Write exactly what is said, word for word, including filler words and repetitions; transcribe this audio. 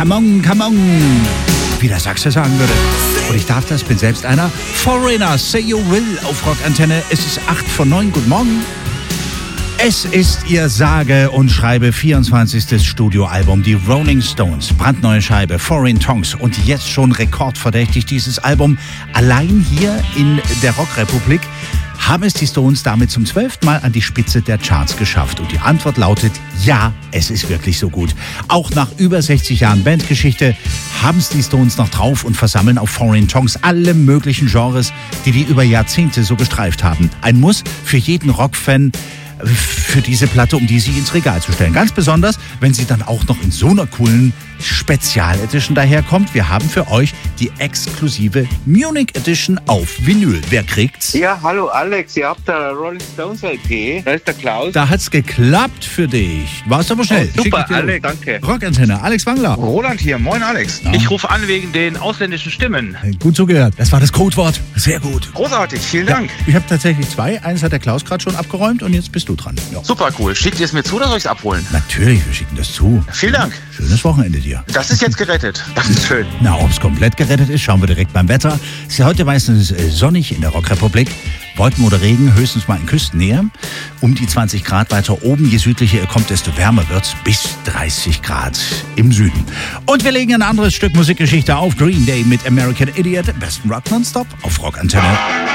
come on, come on, wie der Sachse sagen würde. Und ich darf das, bin selbst einer. Foreigner, say you will auf Rockantenne. Es ist acht vor neun, guten Morgen. Es ist ihr sage und schreibe vierundzwanzigstes Studioalbum, die Rolling Stones, brandneue Scheibe, Foreign Tongues und jetzt schon rekordverdächtig dieses Album. Allein hier in der Rockrepublik haben es die Stones damit zum zwölften Mal an die Spitze der Charts geschafft. Und die Antwort lautet, ja, es ist wirklich so gut. Auch nach über sechzig Jahren Bandgeschichte haben es die Stones noch drauf und versammeln auf Foreign Tongues alle möglichen Genres, die die über Jahrzehnte so gestreift haben. Ein Muss für jeden Rockfan, für diese Platte, um die sie ins Regal zu stellen. Ganz besonders, wenn sie dann auch noch in so einer coolen Spezial-Edition daherkommt. Wir haben für euch die exklusive Munich Edition auf Vinyl. Wer kriegt's? Ja, hallo Alex, ihr habt da Rolling Stones L P. Da ist der Klaus. Da hat's geklappt für dich. Warst aber schnell. Oh, super, Alex, danke. Rockantenne, Alex Wangler. Roland hier, moin Alex. Ja. Ich rufe an wegen den ausländischen Stimmen. Gut zugehört. Das war das Codewort. Sehr gut. Großartig, vielen Ja, Dank. ich habe tatsächlich zwei. Eines hat der Klaus gerade schon abgeräumt und jetzt bist du dran. Ja. Super cool. Schickt ihr es mir zu oder soll ich es abholen? Natürlich, wir schicken das zu. Vielen Dank. Schönes Wochenende dir. Das ist jetzt gerettet. Das ist schön. Na, ob es komplett gerettet ist, schauen wir direkt beim Wetter. Es ist ja heute meistens äh, sonnig in der Rockrepublik. Wolken oder Regen, höchstens mal in Küstennähe. Um die zwanzig Grad weiter oben. Je südlicher ihr kommt, desto wärmer wird's. Bis dreißig Grad im Süden. Und wir legen ein anderes Stück Musikgeschichte auf. Green Day mit American Idiot. Besten Rock nonstop auf Rockantenne.